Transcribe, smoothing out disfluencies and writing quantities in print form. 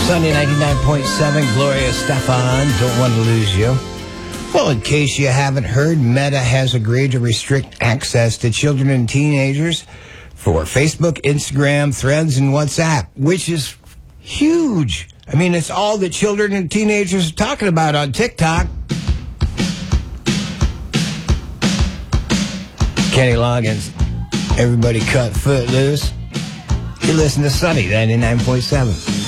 Sunday 99.7, Gloria Stefan, Don't Want to Lose You. Well, in case you haven't heard, Meta has agreed to restrict access to children and teenagers for Facebook, Instagram, Threads, and WhatsApp, which is huge. I mean, it's all that children and teenagers are talking about on TikTok. Kenny Loggins, everybody cut foot loose. You listen to Sunny 99.7.